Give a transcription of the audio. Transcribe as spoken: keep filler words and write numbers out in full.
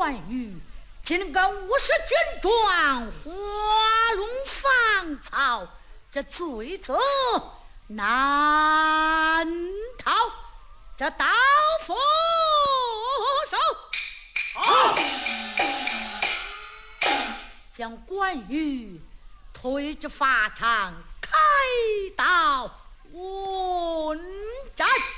关羽竟跟五十军装花龙放草，这罪责难逃，这刀斧手。 好， 将关羽推至法场，开刀问斩。